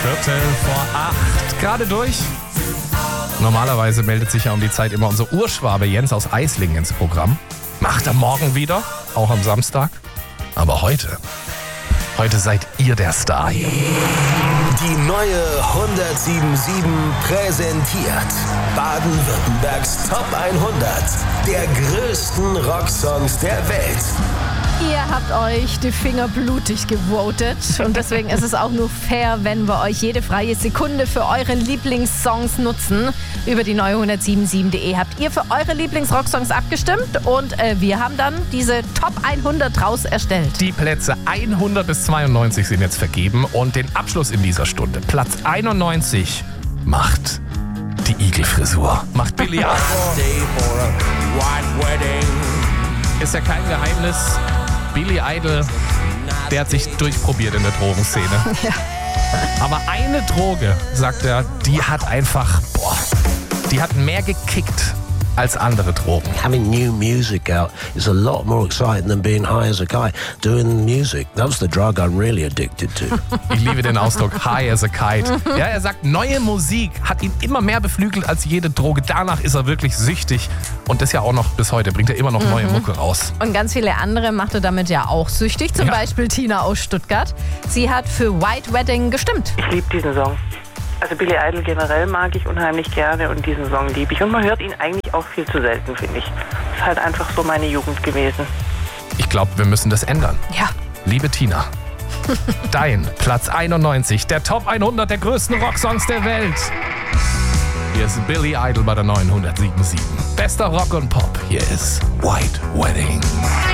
7:15 gerade durch. Normalerweise meldet sich ja um die Zeit immer unser Urschwabe Jens aus Eislingen ins Programm. Macht er morgen wieder, auch am Samstag. Aber heute seid ihr der Star hier. Die neue 107.7 präsentiert Baden-Württembergs Top 100 der größten Rocksongs der Welt. Ihr habt euch die Finger blutig gewotet und deswegen ist es auch nur fair, wenn wir euch jede freie Sekunde für eure Lieblingssongs nutzen. Über die neue 107.7.de habt ihr für eure Lieblingsrocksongs abgestimmt und wir haben dann diese Top 100 draus erstellt. Die Plätze 100 bis 92 sind jetzt vergeben und den Abschluss in dieser Stunde, Platz 91, macht die Igelfrisur. Macht Billy Idol. Ist ja kein Geheimnis. Billy Idol, der hat sich durchprobiert in der Drogenszene. Ja. Aber eine Droge, sagt er, die hat mehr gekickt als andere Drogen. Having new music out is a lot more exciting than being high as a kite. Doing music, that was the drug I'm really addicted to. Ich liebe den Ausdruck High as a Kite. Ja, er sagt, neue Musik hat ihn immer mehr beflügelt als jede Droge. Danach ist er wirklich süchtig. Und das ja auch noch bis heute, bringt er immer noch neue Mucke raus. Und ganz viele andere macht er damit ja auch süchtig. Zum Beispiel Tina aus Stuttgart. Sie hat für White Wedding gestimmt. Ich liebe diesen Song. Also Billy Idol generell mag ich unheimlich gerne und diesen Song liebe ich. Und man hört ihn eigentlich auch viel zu selten, finde ich. Ist halt einfach so meine Jugend gewesen. Ich glaube, wir müssen das ändern. Ja. Liebe Tina, dein Platz 91, der Top 100 der größten Rocksongs der Welt. Hier ist Billy Idol bei der neuen 107.7. Bester Rock und Pop, hier ist White Wedding.